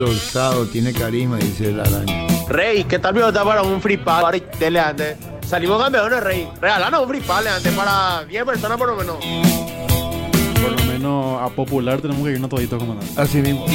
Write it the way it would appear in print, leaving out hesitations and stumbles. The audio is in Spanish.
Osado, tiene carisma, dice la araña. Rey, ¿qué tal me está para un free pass para tele antes? Salimos campeones, Rey. Regalanos un free pass antes para 10 personas por lo menos. Por lo menos a popular tenemos que irnos toditos, comandante. Así mismo.